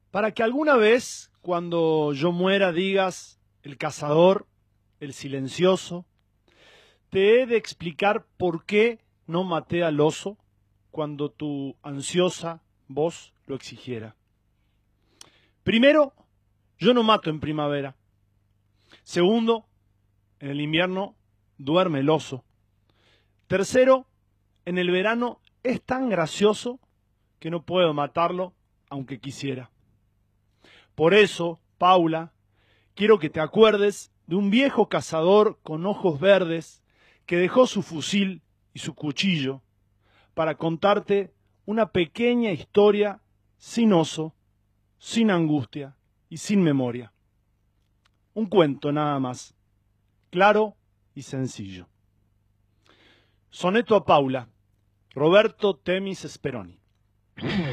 Para que alguna vez, cuando yo muera, digas, el cazador, el silencioso, te he de explicar por qué no maté al oso cuando tu ansiosa voz lo exigiera. Primero, yo no mato en primavera. Segundo, en el invierno duerme el oso. Tercero, en el verano es tan gracioso que no puedo matarlo aunque quisiera. Por eso, Paula, quiero que te acuerdes de un viejo cazador con ojos verdes que dejó su fusil y su cuchillo para contarte una pequeña historia sin oso, sin angustia y sin memoria. Un cuento nada más, claro y sencillo. Soneto a Paula, Roberto Temis Speroni.